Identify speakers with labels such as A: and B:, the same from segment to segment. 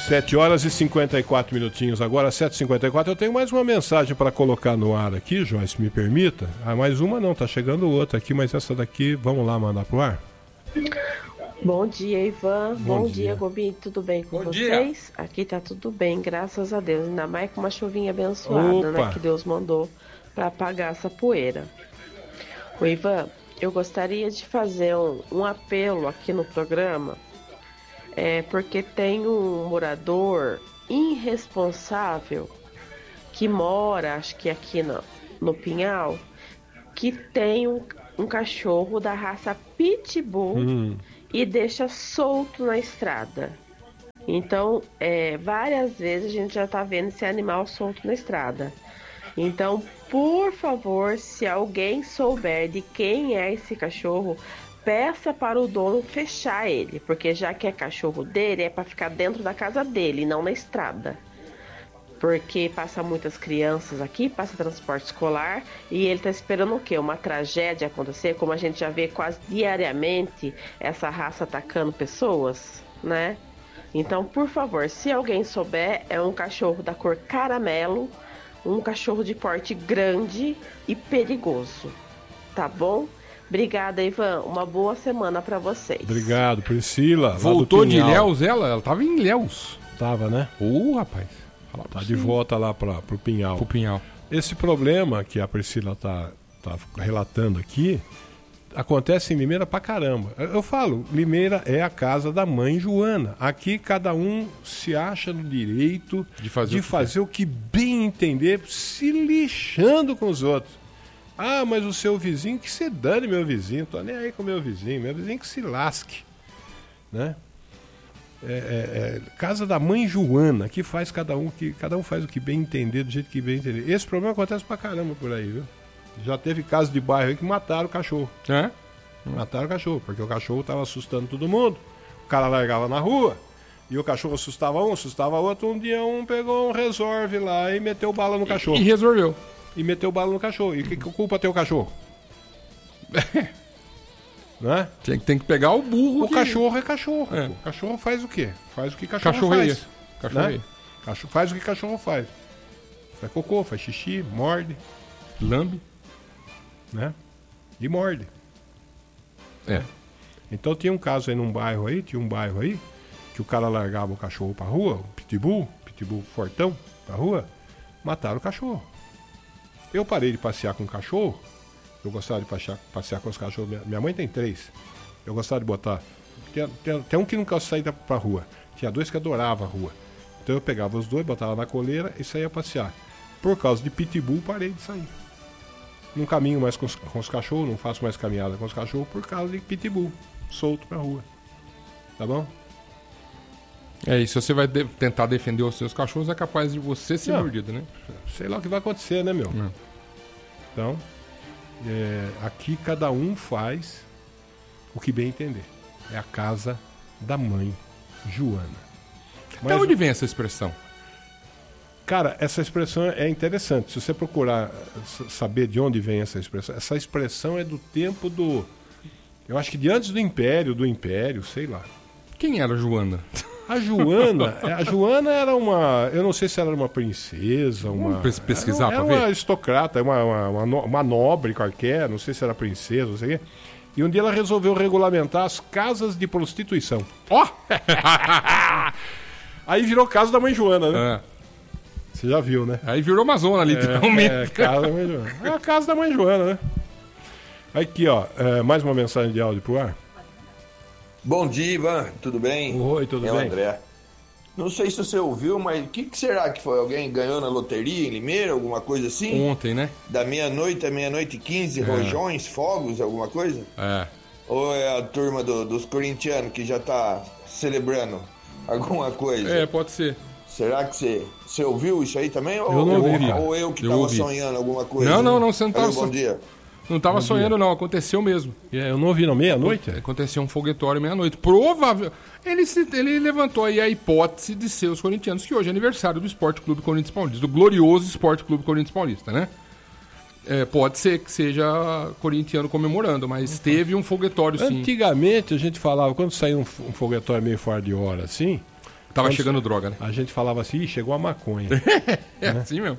A: 7 horas e 54 minutinhos. Agora, 7h54. Eu tenho mais uma mensagem para colocar no ar aqui, Joyce, me permita. Mais uma não, tá chegando outra aqui, mas essa daqui, vamos lá mandar pro ar?
B: Bom dia, Ivan. Bom dia, Gobi. Tudo bem com vocês?
C: Dia.
B: Aqui tá tudo bem, graças a Deus. Ainda mais com uma chuvinha abençoada, né? Que Deus mandou para apagar essa poeira. O Ivan, eu gostaria de fazer um apelo aqui no programa. Porque tem um morador irresponsável que mora, acho que aqui no Pinhal, que tem um cachorro da raça Pitbull e deixa solto na estrada. Então, várias vezes a gente já tá vendo esse animal solto na estrada. Então, por favor, se alguém souber de quem é esse cachorro, peça para o dono fechar ele, porque já que é cachorro dele, é para ficar dentro da casa dele, não na estrada. Porque passa muitas crianças aqui, passa transporte escolar, e ele tá esperando o quê? Uma tragédia acontecer, como a gente já vê quase diariamente essa raça atacando pessoas, né? Então, por favor, se alguém souber, é um cachorro da cor caramelo, um cachorro de porte grande e perigoso, tá bom? Obrigada, Ivan. Uma boa semana pra vocês.
A: Obrigado, Priscila.
C: Voltou de Ilhéus ela? Ela tava em Ilhéus.
A: Tava, né?
C: Rapaz.
A: Tá de volta lá pro Pinhal.
C: Pro Pinhal.
A: Esse problema que a Priscila tá relatando aqui acontece em Limeira pra caramba. Eu falo, Limeira é a casa da mãe Joana. Aqui cada um se acha no direito de fazer o que bem entender, se lixando com os outros. Ah, mas o seu vizinho, que se dane meu vizinho, tô nem aí com meu vizinho que se lasque, né? Casa da mãe Joana, que faz cada um faz o que bem entender, do jeito que bem entender. Esse problema acontece pra caramba por aí, viu? Já teve casos de bairro aí que mataram o cachorro. Mataram o cachorro, porque o cachorro tava assustando todo mundo, o cara largava na rua, e o cachorro assustava um, assustava outro. Um dia pegou um resolve lá e meteu bala no cachorro.
C: E resolveu.
A: E meteu bala no cachorro. E que culpa tem o cachorro? Né?
C: Tem que pegar o burro.
A: O cachorro é cachorro. O cachorro faz o quê? Faz o que cachorro faz. Faz o que cachorro faz. Faz cocô, faz xixi, morde.
C: Lambe.
A: Né? E morde. Então tinha um caso aí tinha um bairro aí, que o cara largava o cachorro pra rua, o pitbull fortão pra rua, mataram o cachorro. Eu parei de passear com o cachorro. Eu gostava de passear com os cachorros. Minha mãe tem 3. Eu gostava de botar. Tem um que nunca saía pra rua. Tinha 2 que adoravam a rua. Então eu pegava os 2, botava na coleira e saía passear. Por causa de pitbull, parei de sair. Não caminho mais com os cachorros, não faço mais caminhada com os cachorros por causa de pitbull solto pra rua. Tá bom?
C: E se você vai tentar defender os seus cachorros, é capaz de você ser mordido, né?
A: Sei lá o que vai acontecer, né, meu? Então, aqui cada um faz o que bem entender. É a casa da mãe Joana.
C: Mas onde vem essa expressão?
A: Cara, essa expressão é interessante. Se você procurar saber de onde vem essa expressão é do tempo do... Eu acho que de antes do Império, sei lá.
C: Quem era Joana?
A: A Joana era uma... Eu não sei se ela era uma princesa,
C: Vamos pesquisar pra ver?
A: Era uma aristocrata, uma nobre qualquer, não sei se era princesa, não sei o quê. E um dia ela resolveu regulamentar as casas de prostituição. Aí virou casa da mãe Joana, né? Você já viu, né?
C: Aí virou uma zona, literalmente.
A: Casa da mãe Joana. É a casa da mãe Joana, né? Aqui, ó, mais uma mensagem de áudio pro ar.
D: Bom dia, Ivan. Tudo bem?
A: Oi, tudo bem?
D: É o André. Não sei se você ouviu, mas o que será que foi? Alguém ganhou na loteria em Limeira, alguma coisa assim?
C: Ontem, né?
D: Da meia-noite a meia-noite e 15, rojões, fogos, alguma coisa? Ou é a turma dos corintianos que já tá celebrando alguma coisa?
C: Pode ser.
D: Será que você ouviu isso aí também?
A: Eu não ouvi.
D: Ou eu que tava sonhando alguma coisa?
C: Não, você não tava
D: sonhando. Bom dia.
C: Não tava sonhando, não. Aconteceu mesmo.
A: Eu não ouvi na meia-noite?
C: Aconteceu um foguetório meia-noite. Provável. Ele levantou aí a hipótese de ser os corintianos, que hoje é aniversário do Esporte Clube Corinthians Paulista, do glorioso Esporte Clube Corinthians Paulista, né? Pode ser que seja corintiano comemorando, mas teve um foguetório, sim.
A: Antigamente a gente falava, quando saía um foguetório meio fora de hora assim,
C: Tava chegando droga, né?
A: A gente falava assim, chegou a maconha.
C: Né? Assim mesmo.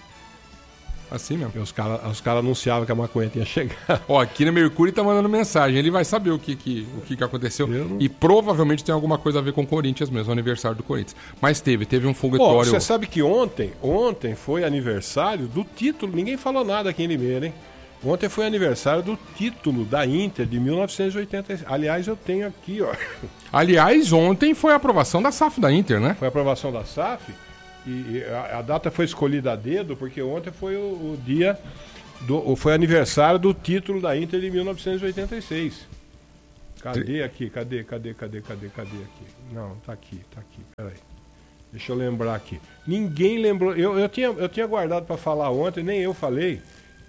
C: Assim mesmo.
A: E os caras anunciavam que a maconha tinha chegado.
C: Ó, aqui na Mercúrio tá mandando mensagem. Ele vai saber o que aconteceu. E provavelmente tem alguma coisa a ver com o Corinthians mesmo, o aniversário do Corinthians. Mas teve um foguetório...
A: Você sabe que ontem foi aniversário do título. Ninguém falou nada aqui em Limeira, hein? Ontem foi aniversário do título da Inter de 1986. Aliás, eu tenho aqui, ó.
C: Aliás, ontem foi a aprovação da SAF da Inter, né?
A: Foi a aprovação da SAF. E a data foi escolhida a dedo, porque ontem foi o dia foi aniversário do título da Inter de 1986. Cadê aqui? Cadê aqui? Não, tá aqui. Peraí. Deixa eu lembrar aqui. Ninguém lembrou. Eu tinha guardado para falar ontem, nem eu falei.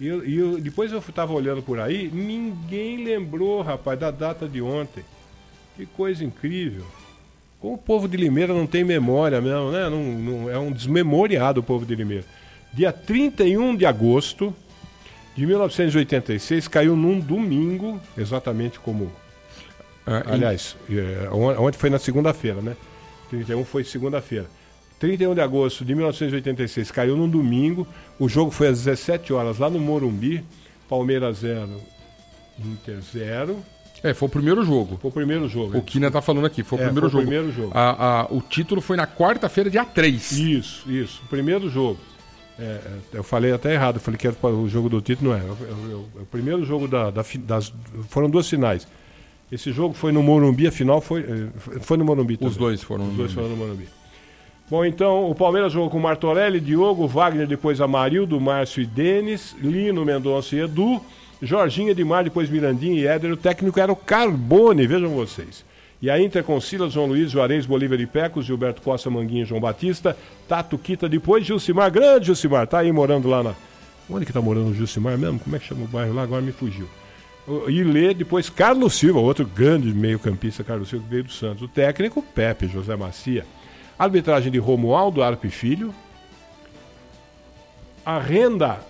A: E depois eu estava olhando por aí, ninguém lembrou, rapaz, da data de ontem. Que coisa incrível. Como o povo de Limeira não tem memória mesmo, né? Não, é um desmemoriado o povo de Limeira. Dia 31 de agosto de 1986, caiu num domingo, exatamente como... aliás, ontem foi na segunda-feira, né? 31 foi segunda-feira. 31 de agosto de 1986, caiu num domingo. O jogo foi às 17 horas lá no Morumbi. Palmeiras 0, Inter 0...
C: foi o primeiro jogo.
A: Foi o primeiro jogo.
C: O Kina tá falando aqui, foi o primeiro jogo.
A: Primeiro jogo.
C: O título foi na quarta-feira, dia 3.
A: Isso. O primeiro jogo. Eu falei até errado, eu falei que era o jogo do título, não é. O primeiro jogo foram duas finais. Esse jogo foi no Morumbi, a final foi no Morumbi também.
C: Os dois foram
A: no Morumbi. Bom, então, o Palmeiras jogou com Martorelli, Diogo, Wagner, depois Amarildo, Márcio e Denis, Lino, Mendonça e Edu, Jorginho, Edmar, depois Mirandinha e Éder. O técnico era o Carbone, vejam vocês. E a Inter com Silas, João Luiz, Juarez, Bolívar e Pecos, Gilberto Costa, Manguinha e João Batista, Tato, Quita, depois Gilcimar, grande Gilcimar, tá aí morando lá na... Onde que tá morando o Gilcimar mesmo? Como é que chama o bairro lá? Agora me fugiu. E Lê, depois Carlos Silva, outro grande meio-campista, Carlos Silva, que veio do Santos. O técnico, Pepe, José Macia. Arbitragem de Romualdo Arpe Filho. A renda...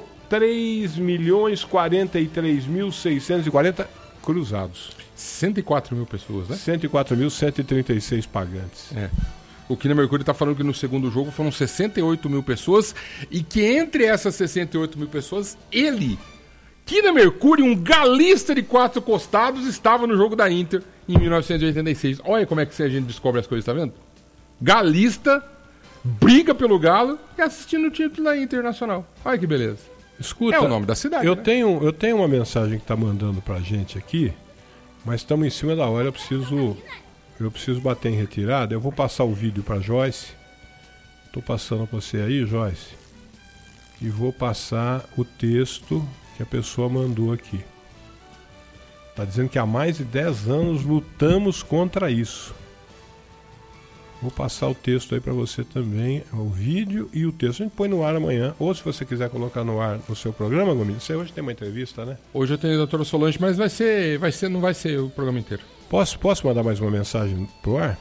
A: 3.043.640 cruzados.
C: 104 mil pessoas, né?
A: 104.136 pagantes.
C: O Kina Mercúrio está falando que no segundo jogo foram 68 mil pessoas e que entre essas 68 mil pessoas, Kina Mercúrio, um galista de 4 costados, estava no jogo da Inter em 1986. Olha como é que a gente descobre as coisas, tá vendo? Galista, briga pelo Galo e assistindo o título da Internacional. Olha que beleza.
A: Escuta,
C: é o nome da cidade.
A: Eu tenho uma mensagem que tá mandando pra gente aqui, mas estamos em cima da hora, eu preciso bater em retirada. Eu vou passar o vídeo pra Joyce. Tô passando pra você aí, Joyce. E vou passar o texto que a pessoa mandou aqui. Tá dizendo que há mais de 10 anos lutamos contra isso. Vou passar o texto aí para você também, o vídeo e o texto. A gente põe no ar amanhã, ou se você quiser colocar no ar no seu programa, Gomes. Você hoje tem uma entrevista, né?
C: Hoje eu tenho a doutora Solange, mas não vai ser o programa inteiro.
A: Posso mandar mais uma mensagem pro ar?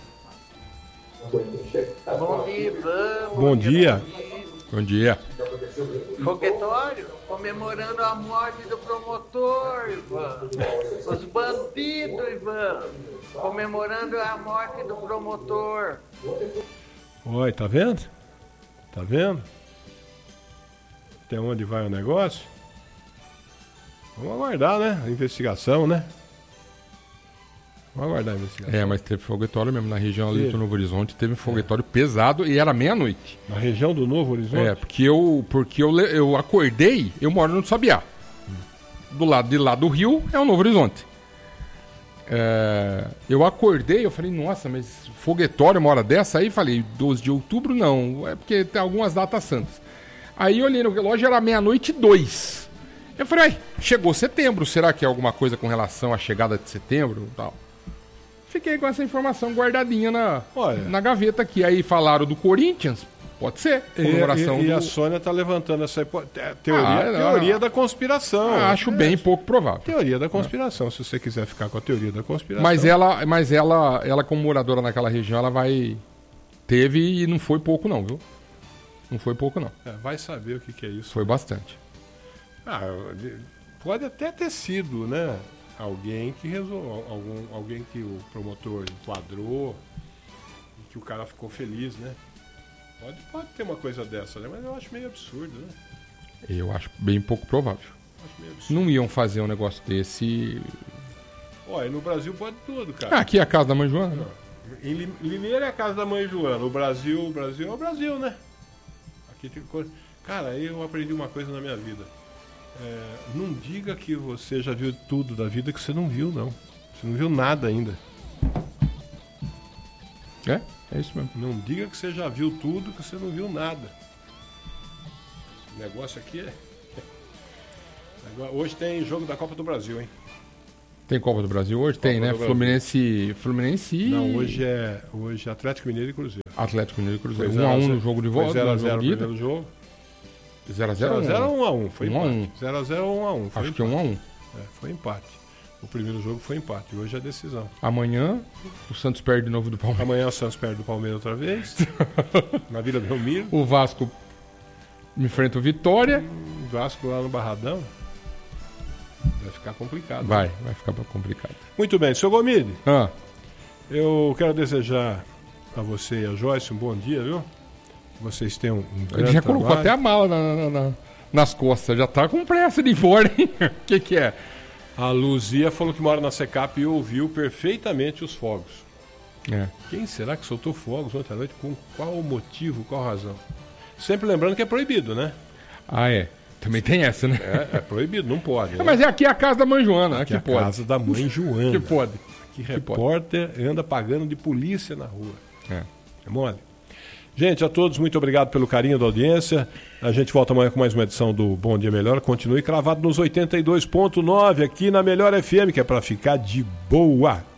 E: Bom dia, Ivan.
A: Bom dia.
C: Bom dia.
E: Foguetório comemorando a morte do promotor, Ivan. Os bandidos, Ivan. Comemorando a morte do promotor.
A: Oi, tá vendo? Tá vendo? Até onde vai o negócio? Vamos aguardar, né? A investigação, né? Vamos aguardar a investigação.
C: Mas teve foguetório mesmo na região ali do Novo Horizonte. Teve um foguetório pesado e era meia-noite.
A: Na região do Novo Horizonte?
C: Porque eu acordei, eu moro no Sabiá. Do lado de lá do rio é o Novo Horizonte. Eu acordei, eu falei, nossa, mas foguetório uma hora dessa? Aí falei, 12 de outubro não, é porque tem algumas datas santas. Aí eu olhei no relógio, era 00:02. Eu falei, chegou setembro, será que é alguma coisa com relação à chegada de setembro e tal? Fiquei com essa informação guardadinha na gaveta aqui. Aí falaram do Corinthians, pode ser.
A: E a Sônia tá levantando essa teoria da conspiração.
C: Acho bem pouco provável.
A: Teoria da conspiração, se você quiser ficar com a teoria da conspiração.
C: Mas ela como moradora naquela região, ela teve e não foi pouco não, viu? Não foi pouco não.
A: Vai saber o que é isso.
C: Foi bastante.
A: Pode até ter sido, né? Alguém que alguém que o promotor enquadrou, que o cara ficou feliz, né? Pode ter uma coisa dessa, né? Mas eu acho meio absurdo, né?
C: Eu acho bem pouco provável. Não iam fazer um negócio desse.
A: Olha, no Brasil pode tudo, cara.
C: Aqui é a casa da mãe Joana. Não.
A: Em Limeira é a casa da mãe Joana. O Brasil é o Brasil, né? Aqui tem coisa. Cara, eu aprendi uma coisa na minha vida. Não diga que você já viu tudo da vida que você não viu, não. Você não viu nada ainda.
C: É isso mesmo.
A: Não diga que você já viu tudo que você não viu nada. O negócio aqui é... Hoje tem jogo da Copa do Brasil, hein?
C: Tem Copa do Brasil hoje? Copa tem, né? Fluminense.
A: Não, hoje é Atlético Mineiro e Cruzeiro.
C: Atlético Mineiro e Cruzeiro. 1x1 no jogo de volta.
A: 0x0 no primeiro jogo.
C: 0x0
A: ou 1x1? Foi empate. 0x0 ou 1x1?
C: Acho que é 1x1.
A: Foi empate. O primeiro jogo foi empate. Hoje é decisão.
C: Amanhã o Santos perde de novo do Palmeiras.
A: Amanhã o Santos perde do Palmeiras outra vez. Na Vila Belmiro.
C: O Vasco enfrenta o Vitória.
A: O Vasco lá no Barradão. Vai ficar complicado.
C: Vai ficar complicado.
A: Muito bem, seu Gomide. Eu quero desejar a você e a Joyce um bom dia, viu? Que vocês tenham um grande
C: Ele já colocou
A: trabalho.
C: Até a mala nas costas. Já tá com pressa de ir embora, hein? O que é?
A: A Luzia falou que mora na Secap e ouviu perfeitamente os fogos. Quem será que soltou fogos ontem à noite? Com qual motivo, qual razão? Sempre lembrando que é proibido, né?
C: Também tem essa, né?
A: É proibido, não pode. Né?
C: Mas aqui é a casa da mãe Joana.
A: Aqui é a casa da mãe Joana.
C: Que pode.
A: Que repórter anda pagando de polícia na rua. É mole? Gente, a todos, muito obrigado pelo carinho da audiência. A gente volta amanhã com mais uma edição do Bom Dia Melhor. Continue cravado nos 82.9 aqui na Melhor FM, que é para ficar de boa.